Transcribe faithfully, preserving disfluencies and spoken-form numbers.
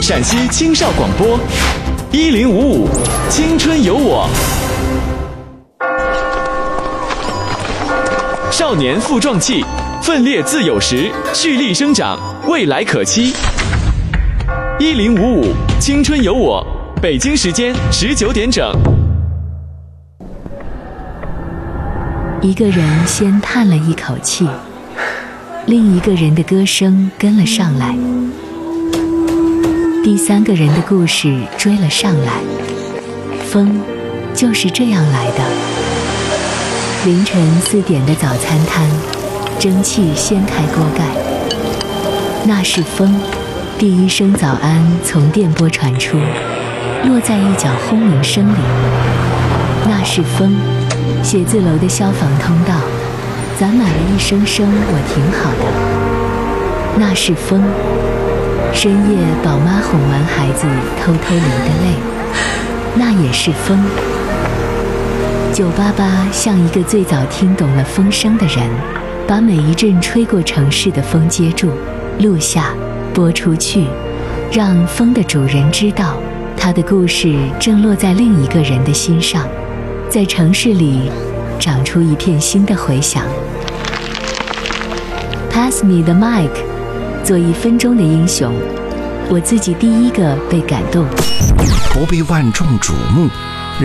陕西青少广播，一零五五青春有我。少年负壮气，奋烈自有时，蓄力生长，未来可期。一零五五青春有我，北京时间十九点整。 一个人先叹了一口气，另一个人的歌声跟了上来，第三个人的故事追了上来。风就是这样来的。凌晨四点的早餐摊，蒸汽掀开锅盖，那是风。第一声早安从电波传出，落在一角轰鸣声里，那是风。写字楼的消防通道，攒满了一声声我挺好的，那是风。深夜宝妈哄完孩子偷偷流的泪，那也是风。九八八像一个最早听懂了风声的人，把每一阵吹过城市的风接住，录下，播出去，让风的主人知道，他的故事正落在另一个人的心上，在城市里长出一片新的回响。 Pass me the mic， 做一分钟的英雄，我自己第一个被感动。 不被万众瞩目，